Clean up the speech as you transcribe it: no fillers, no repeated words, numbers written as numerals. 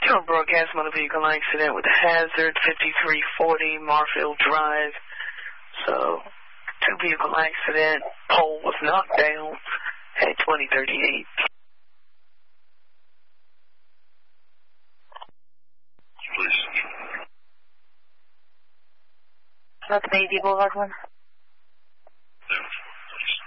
General broadcast motor vehicle accident with a hazard, 5340 Marfield Drive. So, two-vehicle accident, pole was knocked down at 2038. That's Navy Boulevard 1.